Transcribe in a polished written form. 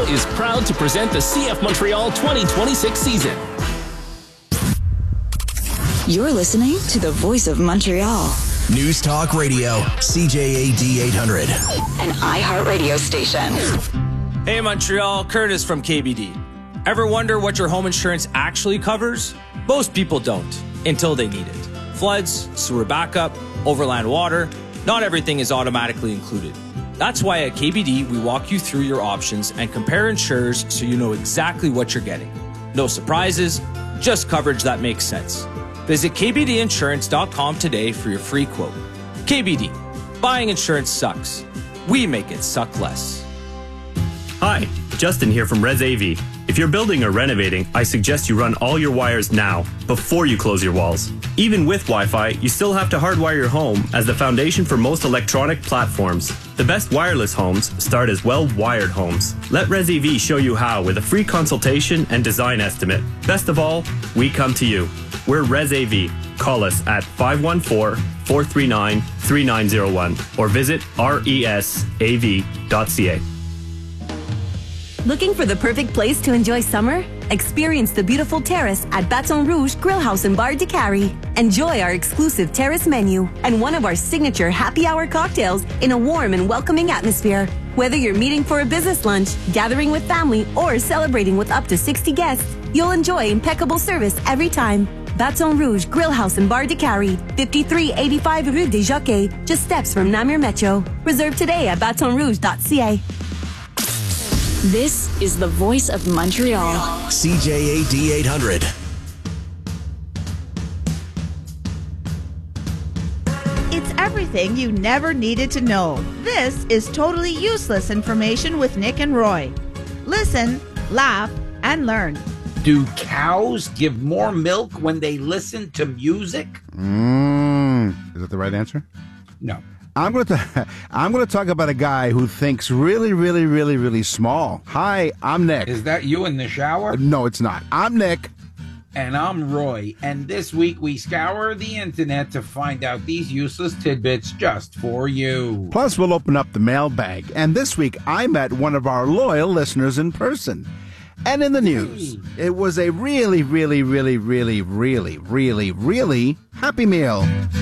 is proud to present the CF Montreal 2026 season. You're listening to the Voice of Montreal. News Talk Radio, CJAD 800. An iHeartRadio station. Hey Montreal, Curtis from KBD. Ever wonder what your home insurance actually covers? Most people don't, until they need it. Floods, sewer backup, overland water, not everything is automatically included. That's why at KBD, we walk you through your options and compare insurers so you know exactly what you're getting. No surprises, just coverage that makes sense. Visit kbdinsurance.com today for your free quote. KBD, buying insurance sucks. We make it suck less. Hi, Justin here from Res AV. If you're building or renovating, I suggest you run all your wires now, before you close your walls. Even with Wi-Fi, you still have to hardwire your home as the foundation for most electronic platforms. The best wireless homes start as well-wired homes. Let Res AV show you how with a free consultation and design estimate. Best of all, we come to you. We're Res AV. Call us at 514-439-3901 or visit resav.ca. Looking for the perfect place to enjoy summer? Experience the beautiful terrace at Baton Rouge Grill House and Bar de Cary. Enjoy our exclusive terrace menu and one of our signature happy hour cocktails in a warm and welcoming atmosphere. Whether you're meeting for a business lunch, gathering with family, or celebrating with up to 60 guests, you'll enjoy impeccable service every time. Baton Rouge Grill House and Bar de Cary, 5385 Rue des Jockeys, just steps from Namur Metro. Reserve today at batonrouge.ca. This is the Voice of Montreal. CJAD 800. It's everything you never needed to know. This is totally useless information with Nick and Roy. Listen, laugh, and learn. Do cows give more milk when they listen to music? Is that the right answer? No. I'm going to talk about a guy who thinks really, really, really, really small. Hi, I'm Nick. Is that you in the shower? No, it's not. I'm Nick. And I'm Roy. And this week we scour the internet to find out these useless tidbits just for you. Plus, we'll open up the mailbag. And this week, I met one of our loyal listeners in person. And in the news, it was a really, really, really, really, really, really, really happy meal.